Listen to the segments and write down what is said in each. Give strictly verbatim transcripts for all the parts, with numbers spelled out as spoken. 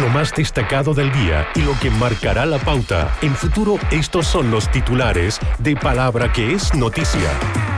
lo más destacado del día y lo que marcará la pauta. En Futuro, estos son los titulares de Palabra que es noticia.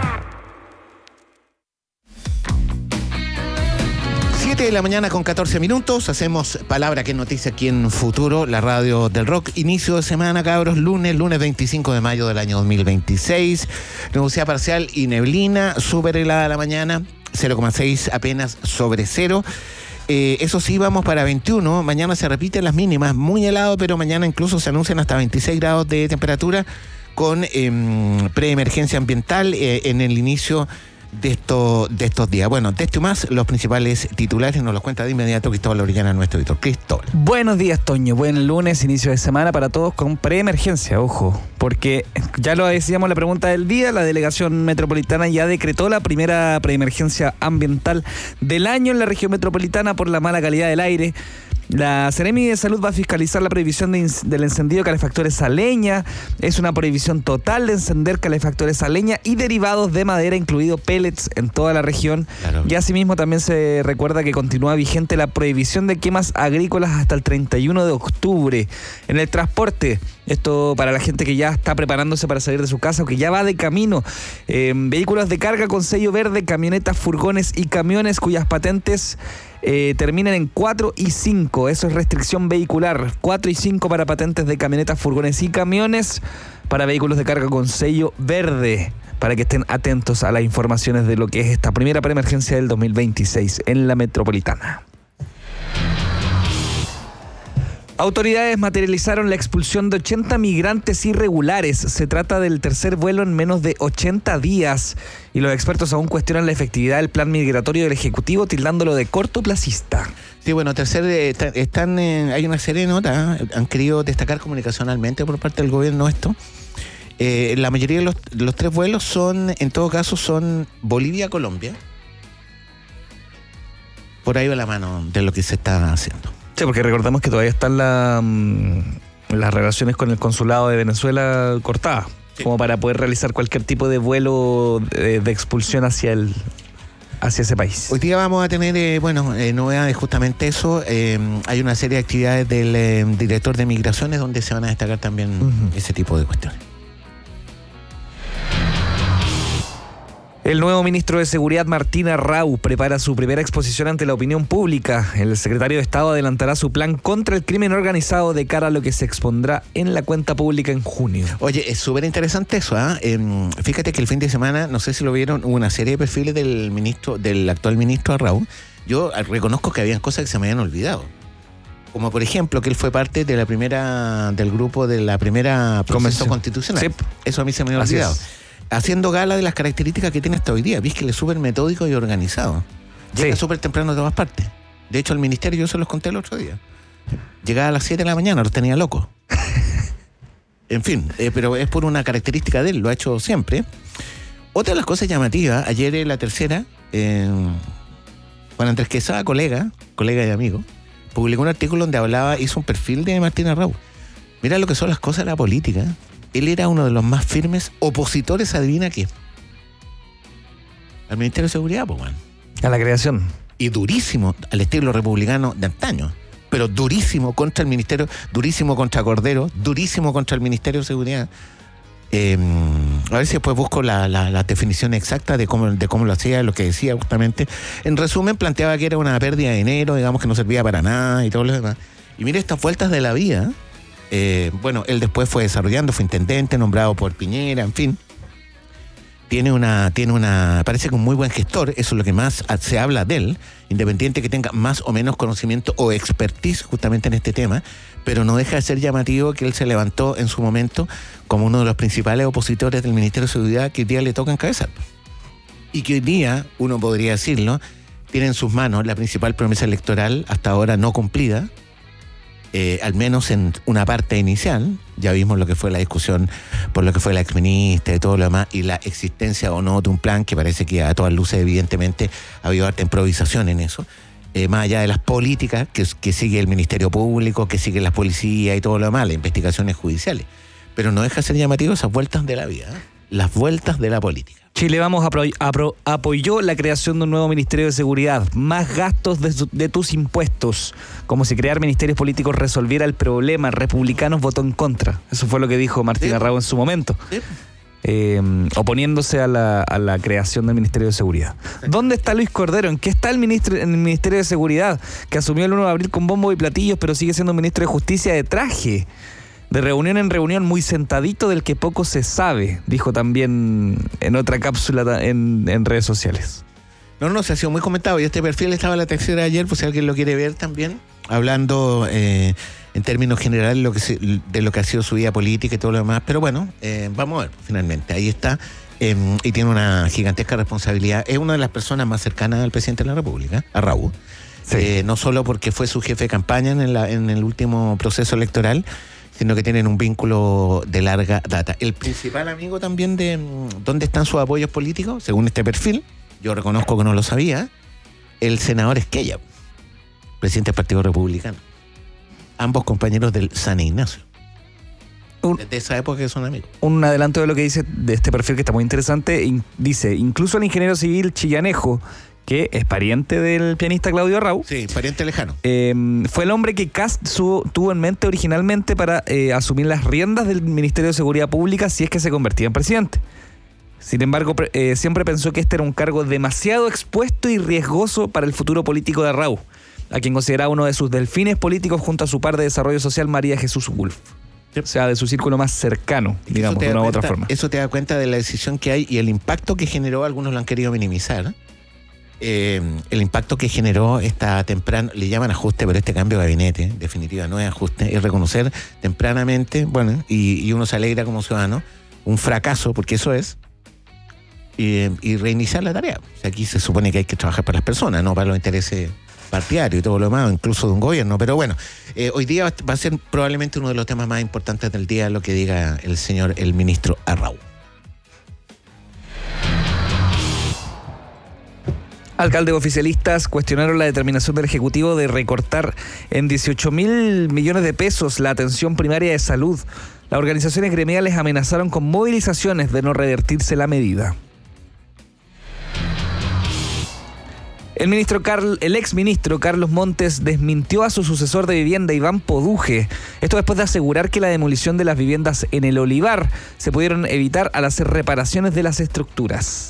siete de la mañana con catorce minutos, hacemos Palabra que es noticia aquí en Futuro, la radio del rock. Inicio de semana, cabros, lunes, lunes veinticinco de mayo del año dos mil veintiséis. Nubosidad parcial y neblina, súper helada la mañana, cero coma seis apenas sobre cero. Eh, eso sí, vamos para veintiuno. Mañana se repiten las mínimas, muy helado, pero mañana incluso se anuncian hasta veintiséis grados de temperatura con eh, preemergencia ambiental eh, en el inicio de, esto, de estos días. Bueno, de esto y más, los principales titulares nos los cuenta de inmediato Cristóbal Orellana, nuestro editor. Cristóbal. Buenos días, Toño. Buen lunes, inicio de semana para todos con preemergencia, ojo, porque ya lo decíamos la pregunta del día, la delegación metropolitana ya decretó la primera preemergencia ambiental del año en la región metropolitana por la mala calidad del aire. La Seremi de Salud va a fiscalizar la prohibición de in- del encendido de calefactores a leña. Es una prohibición total de encender calefactores a leña y derivados de madera, incluido pellets, en toda la región. Claro. Y asimismo también se recuerda que continúa vigente la prohibición de quemas agrícolas hasta el treinta y uno de octubre. En el transporte, esto para la gente que ya está preparándose para salir de su casa o que ya va de camino, eh, vehículos de carga con sello verde, camionetas, furgones y camiones cuyas patentes Eh, terminan en cuatro y cinco, eso es restricción vehicular, cuatro y cinco para patentes de camionetas, furgones y camiones, para vehículos de carga con sello verde, para que estén atentos a las informaciones de lo que es esta primera preemergencia del dos mil veintiséis en la metropolitana. Autoridades materializaron la expulsión de ochenta migrantes irregulares. Se trata del tercer vuelo en menos de ochenta días y los expertos aún cuestionan la efectividad del plan migratorio del Ejecutivo, tildándolo de cortoplacista. Sí, bueno, tercer, eh, están, eh, hay una serie de notas, ¿eh? Han querido destacar comunicacionalmente por parte del gobierno esto. Eh, la mayoría de los, los tres vuelos son, en todo caso, son Bolivia-Colombia. Por ahí va la mano de lo que se está haciendo. Sí, porque recordamos que todavía están la, las relaciones con el consulado de Venezuela cortadas, sí, como para poder realizar cualquier tipo de vuelo de, de expulsión hacia el hacia ese país. Hoy día vamos a tener, eh, bueno, eh, novedades justamente eso. Eh, hay una serie de actividades del eh, director de migraciones donde se van a destacar también uh-huh. ese tipo de cuestiones. El nuevo ministro de Seguridad, Martín Arrau, prepara su primera exposición ante la opinión pública. El secretario de Estado adelantará su plan contra el crimen organizado de cara a lo que se expondrá en la cuenta pública en junio. Oye, es súper interesante eso, ¿eh? Eh, fíjate que el fin de semana, no sé si lo vieron, hubo una serie de perfiles del ministro, del actual ministro Arrau. Yo reconozco que habían cosas que se me habían olvidado. Como por ejemplo que él fue parte de la primera, del grupo de la primera proceso constitucional. Sí. Eso a mí se me había Así olvidado. Es. Haciendo gala de las características que tiene hasta hoy día. Viste que él es súper metódico y organizado. Llega súper sí. temprano de todas partes. De hecho, al ministerio yo se los conté el otro día. Llegaba a las siete de la mañana, los tenía locos. En fin, eh, pero es por una característica de él, lo ha hecho siempre. Otra de las cosas llamativas, ayer en La Tercera, eh, Juan Andrés Quesada, colega, colega y amigo, publicó un artículo donde hablaba, hizo un perfil de Martín Arrau. Mira lo que son las cosas de la política. Él era uno de los más firmes opositores, adivina qué, al Ministerio de Seguridad, pues, bueno. A la creación. Y durísimo, al estilo republicano de antaño, pero durísimo contra el Ministerio, durísimo contra Cordero, durísimo contra el Ministerio de Seguridad. Eh, a ver si después busco la, la, la definición exacta de cómo, de cómo lo hacía, lo que decía justamente. En resumen, planteaba que era una pérdida de dinero, digamos que no servía para nada y todo lo demás. Y mire estas vueltas de la vida. Eh, bueno, él después fue desarrollando, fue intendente, nombrado por Piñera, en fin. Tiene una, tiene una, parece que un muy buen gestor, eso es lo que más se habla de él, independiente que tenga más o menos conocimiento o expertise justamente en este tema, pero no deja de ser llamativo que él se levantó en su momento como uno de los principales opositores del Ministerio de Seguridad que hoy día le toca encabezar. Y que hoy día, uno podría decirlo, tiene en sus manos la principal promesa electoral hasta ahora no cumplida, Eh, al menos en una parte inicial. Ya vimos lo que fue la discusión por lo que fue la exministra y todo lo demás, y la existencia o no de un plan que parece que a todas luces evidentemente ha habido harta improvisación en eso, eh, más allá de las políticas que, que sigue el Ministerio Público, que sigue la policía y todo lo demás, las investigaciones judiciales. Pero no deja de ser llamativo esas vueltas de la vida, ¿eh? Las vueltas de la política. Chile Vamos apro- apro- apoyó la creación de un nuevo Ministerio de Seguridad, más gastos de, su- de tus impuestos, como si crear ministerios políticos resolviera el problema. Republicanos votó en contra. Eso fue lo que dijo Martín Sí. Arrau en su momento, Sí. eh, oponiéndose a la, a la creación del Ministerio de Seguridad. ¿Dónde está Luis Cordero? ¿En qué está el, ministro, el Ministerio de Seguridad? Que asumió el uno de abril con bombo y platillos, pero sigue siendo ministro de Justicia de traje. De reunión en reunión, muy sentadito, del que poco se sabe, dijo también en otra cápsula en, en redes sociales. No, no, se ha sido muy comentado. Y este perfil estaba en la tercera de ayer, pues si alguien lo quiere ver también, hablando eh, en términos generales lo que se, de lo que ha sido su vida política y todo lo demás. Pero bueno, eh, vamos a ver, finalmente, ahí está. Eh, y tiene una gigantesca responsabilidad. Es una de las personas más cercanas al presidente de la República, a Raúl. Sí. Eh, no solo porque fue su jefe de campaña en, la, en el último proceso electoral, sino que tienen un vínculo de larga data. El principal amigo también de mm, dónde están sus apoyos políticos, según este perfil, yo reconozco que no lo sabía, el senador Esquella, presidente del Partido Republicano. Ambos compañeros del San Ignacio. Un, Desde esa época que son amigos. un adelanto de lo que dice de este perfil que está muy interesante. In, dice, incluso el ingeniero civil Chillanejo, que es pariente del pianista Claudio Arrau, Sí, pariente lejano. eh, fue el hombre que Kast su, tuvo en mente originalmente para eh, asumir las riendas del Ministerio de Seguridad Pública si es que se convertía en presidente. Sin embargo, pre, eh, siempre pensó que este era un cargo demasiado expuesto y riesgoso para el futuro político de Arrau, a quien consideraba uno de sus delfines políticos junto a su par de desarrollo social, María Jesús Wolf. O sea, de su círculo más cercano, digamos, de una u otra forma. Eso te da cuenta de la decisión que hay y el impacto que generó, algunos lo han querido minimizar, eh, el impacto que generó esta temprana, le llaman ajuste, pero este cambio de gabinete, en definitiva, no es ajuste, es reconocer tempranamente, bueno, y, y uno se alegra como ciudadano, un fracaso, porque eso es, y, y reiniciar la tarea. O sea, aquí se supone que hay que trabajar para las personas, no para los intereses partidario y todo lo demás, incluso de un gobierno. Pero bueno, eh, hoy día va a ser probablemente uno de los temas más importantes del día, lo que diga el señor, el ministro Arrau. Alcaldes oficialistas cuestionaron la determinación del Ejecutivo de recortar en dieciocho mil millones de pesos la atención primaria de salud. Las organizaciones gremiales amenazaron con movilizaciones de no revertirse la medida. El ministro Carl, el exministro Carlos Montes desmintió a su sucesor de vivienda, Iván Poduje. Esto después de asegurar que la demolición de las viviendas en el Olivar se pudieron evitar al hacer reparaciones de las estructuras.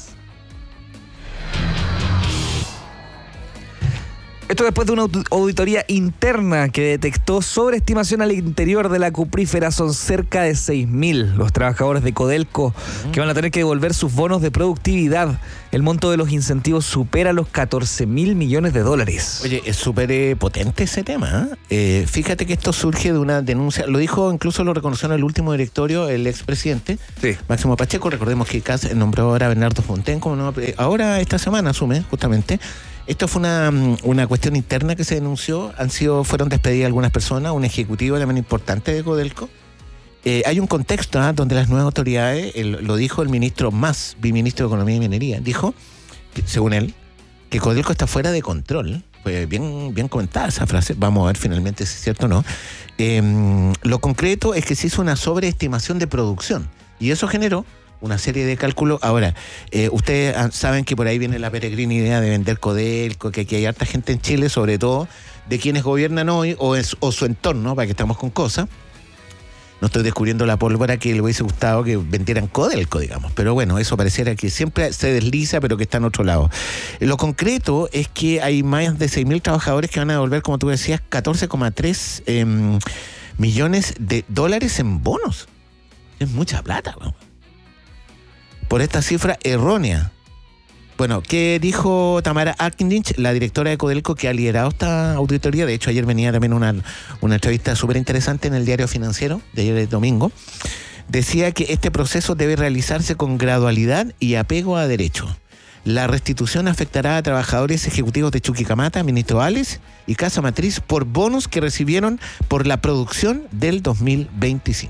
Esto después de una auditoría interna que detectó sobreestimación al interior de la cuprífera. Son cerca de seis mil los trabajadores de Codelco que van a tener que devolver sus bonos de productividad. El monto de los incentivos supera los catorce mil millones de dólares. Oye, es súper eh, potente ese tema. ¿eh? Eh, fíjate que esto surge de una denuncia, lo dijo, incluso lo reconoció en el último directorio el expresidente, Sí. Máximo Pacheco. Recordemos que Cas nombró ahora a Bernardo Fontaine como nuevo, eh, ahora esta semana asume justamente. Esto fue una, una cuestión interna que se denunció. Han sido, fueron despedidas algunas personas, un ejecutivo también importante de Codelco. Eh, hay un contexto ¿eh? donde las nuevas autoridades, el, lo dijo el ministro más, biministro de Economía y Minería, dijo, que, según él, que Codelco está fuera de control. Fue bien, bien comentada esa frase. Vamos a ver finalmente si es cierto o no. Eh, lo concreto es que se hizo una sobreestimación de producción y eso generó una serie de cálculos. Ahora, eh, ustedes saben que por ahí viene la peregrina idea de vender Codelco, que aquí hay harta gente en Chile, sobre todo de quienes gobiernan hoy o, es, o su entorno, para que estamos con cosas. No estoy descubriendo la pólvora que le hubiese gustado que vendieran Codelco, digamos. Pero bueno, eso pareciera que siempre se desliza, pero que está en otro lado. Lo concreto es que hay más de seis mil trabajadores que van a devolver, como tú decías, catorce coma tres eh, millones de dólares en bonos. Es mucha plata, vamos. Por esta cifra errónea. Bueno, ¿qué dijo Tamara Akinich, la directora de Codelco, que ha liderado esta auditoría? De hecho, ayer venía también una, una entrevista súper interesante en el Diario Financiero, de ayer de domingo. Decía que este proceso debe realizarse con gradualidad y apego a derecho. La restitución afectará a trabajadores ejecutivos de Chuquicamata, Ministro Ales y Casa Matriz por bonos que recibieron por la producción del dos mil veinticinco.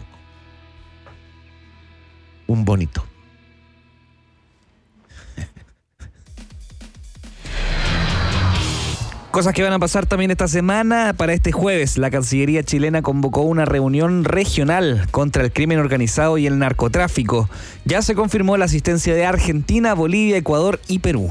Un bonito. Cosas que van a pasar también esta semana. Para este jueves, la Cancillería chilena convocó una reunión regional contra el crimen organizado y el narcotráfico. Ya se confirmó la asistencia de Argentina, Bolivia, Ecuador y Perú.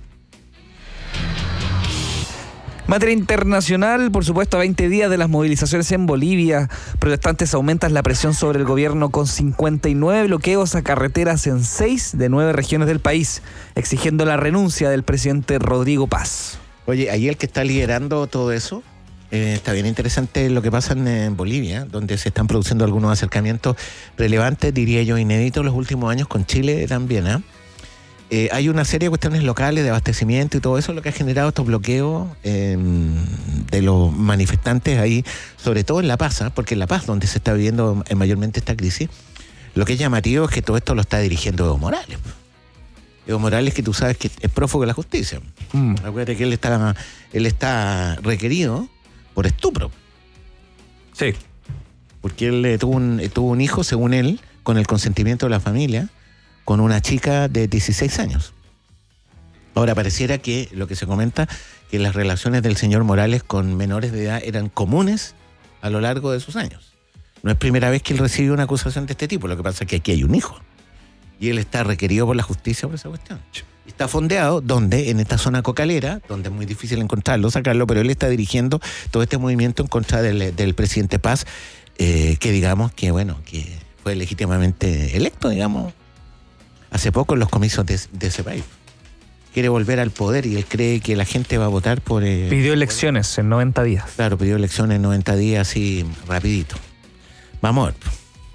Materia internacional, por supuesto, a veinte días de las movilizaciones en Bolivia, protestantes aumentan la presión sobre el gobierno con cincuenta y nueve bloqueos a carreteras en seis de nueve regiones del país, exigiendo la renuncia del presidente Rodrigo Paz. Oye, ahí el que está liderando todo eso, eh, está bien interesante lo que pasa en, en Bolivia, donde se están produciendo algunos acercamientos relevantes, diría yo, inéditos en los últimos años, con Chile también, ¿eh? Eh, hay una serie de cuestiones locales de abastecimiento y todo eso lo que ha generado estos bloqueos eh, de los manifestantes ahí, sobre todo en La Paz, ¿eh? Porque en La Paz, donde se está viviendo mayormente esta crisis, lo que es llamativo es que todo esto lo está dirigiendo Evo Morales. Evo Morales, que tú sabes que es prófugo de la justicia. Mm. Acuérdate que él está, él está requerido por estupro. Sí. Porque él eh, tuvo, un, eh, tuvo un hijo, según él, con el consentimiento de la familia, con una chica de dieciséis años. Ahora, pareciera que lo que se comenta, que las relaciones del señor Morales con menores de edad eran comunes a lo largo de sus años. No es primera vez que él recibe una acusación de este tipo, lo que pasa es que aquí hay un hijo. Y él está requerido por la justicia por esa cuestión. Está fondeado, donde, en esta zona cocalera, donde es muy difícil encontrarlo, sacarlo, pero él está dirigiendo todo este movimiento en contra del, del presidente Paz, eh, que digamos que, bueno, que fue legítimamente electo, digamos, hace poco en los comicios de, de ese país. Quiere volver al poder y él cree que la gente va a votar por... Eh, pidió elecciones por, en noventa días. Claro, pidió elecciones en noventa días, así rapidito. Vamos a ver.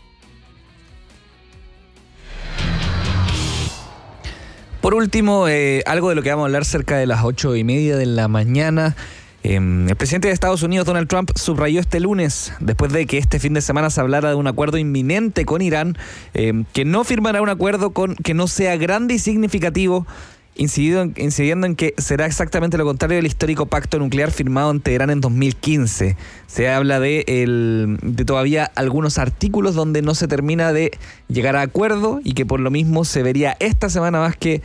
Por último, eh, algo de lo que vamos a hablar cerca de las ocho y media de la mañana. Eh, el presidente de Estados Unidos, Donald Trump, subrayó este lunes, después de que este fin de semana se hablara de un acuerdo inminente con Irán, eh, que no firmará un acuerdo con que no sea grande y significativo, incidiendo en, incidiendo en que será exactamente lo contrario del histórico pacto nuclear firmado en Teherán en dos mil quince. Se habla de, el, de todavía algunos artículos donde no se termina de llegar a acuerdo y que por lo mismo se vería esta semana más que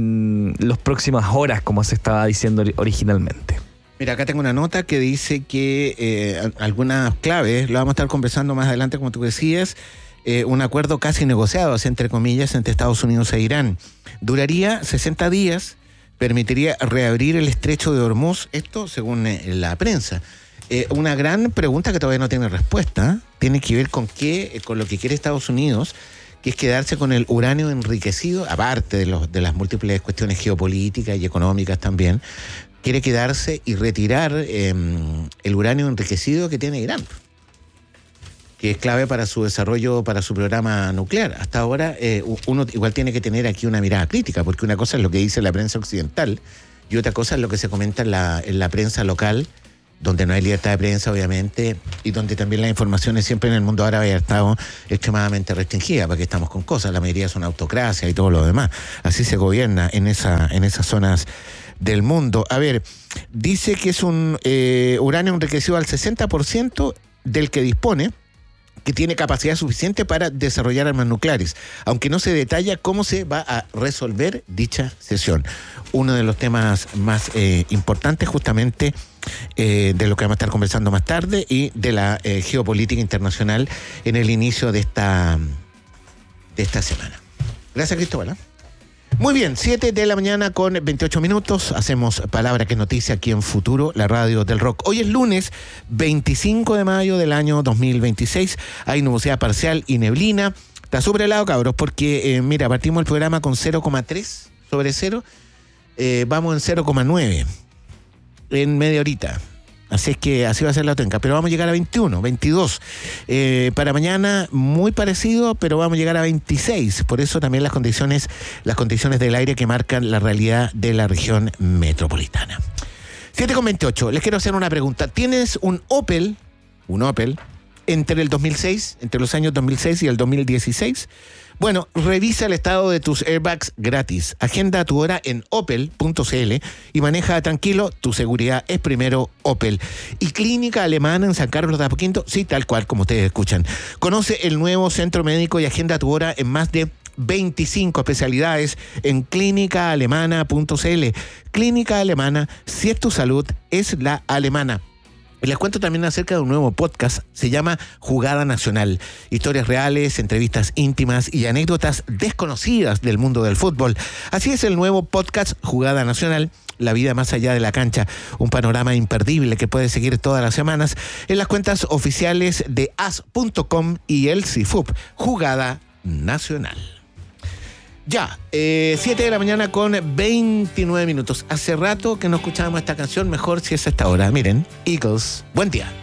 en las próximas horas, como se estaba diciendo originalmente. Mira, acá tengo una nota que dice que eh, algunas claves, lo vamos a estar conversando más adelante, como tú decías, eh, un acuerdo casi negociado, entre comillas, entre Estados Unidos e Irán. Duraría sesenta días, permitiría reabrir el estrecho de Hormuz, esto según eh, la prensa. Eh, una gran pregunta que todavía no tiene respuesta, ¿eh? Tiene que ver con qué, eh, con lo que quiere Estados Unidos, que es quedarse con el uranio enriquecido, aparte de, los, de las múltiples cuestiones geopolíticas y económicas también. Quiere quedarse y retirar eh, el uranio enriquecido que tiene Irán, que es clave para su desarrollo, para su programa nuclear. Hasta ahora eh, uno igual tiene que tener aquí una mirada crítica, porque una cosa es lo que dice la prensa occidental y otra cosa es lo que se comenta en la, en la prensa local, donde no hay libertad de prensa, obviamente, y donde también las informaciones siempre en el mundo árabe han estado extremadamente restringidas, porque estamos con cosas, la mayoría son autocracia y todo lo demás. Así se gobierna en, esa, en esas zonas del mundo. A ver, dice que es un eh, uranio enriquecido al sesenta por ciento del que dispone, que tiene capacidad suficiente para desarrollar armas nucleares, aunque no se detalla cómo se va a resolver dicha sesión. Uno de los temas más eh, importantes justamente eh, de lo que vamos a estar conversando más tarde y de la eh, geopolítica internacional en el inicio de esta, de esta semana. Gracias, Cristóbal. ¿eh? Muy bien, siete de la mañana con veintiocho minutos. Hacemos Palabra que es Noticia aquí en Futuro, la radio del rock. Hoy es lunes veinticinco de mayo del año dos mil veintiséis. Hay nubosidad parcial y neblina. Está súper helado, cabros, porque, eh, mira, partimos el programa con cero coma tres sobre cero. Eh, vamos en cero coma nueve en media horita. Así es que así va a ser la tonca. Pero vamos a llegar a veintiuno, veintidós. Eh, para mañana muy parecido, pero vamos a llegar a veintiséis. Por eso también las condiciones, las condiciones del aire que marcan la realidad de la región metropolitana. siete con veintiocho. Les quiero hacer una pregunta. ¿Tienes un Opel, un Opel, entre el dos mil seis, entre los años dos mil seis y el dos mil dieciséis? Bueno, revisa el estado de tus airbags gratis. Agenda tu hora en opel punto c l y maneja tranquilo, tu seguridad es primero Opel. Y Clínica Alemana en San Carlos de Apoquindo, sí, tal cual como ustedes escuchan. Conoce el nuevo centro médico y agenda tu hora en más de veinticinco especialidades en clínica alemana punto c l. Clínica Alemana, si es tu salud, es la alemana. Y les cuento también acerca de un nuevo podcast, se llama Jugada Nacional. Historias reales, entrevistas íntimas y anécdotas desconocidas del mundo del fútbol. Así es el nuevo podcast Jugada Nacional, la vida más allá de la cancha. Un panorama imperdible que puedes seguir todas las semanas en las cuentas oficiales de as punto com y el C I F U P. Jugada Nacional. Ya, eh, siete de la mañana con veintinueve minutos. Hace rato que no escuchábamos esta canción, mejor si es a esta hora. Miren, Eagles, buen día.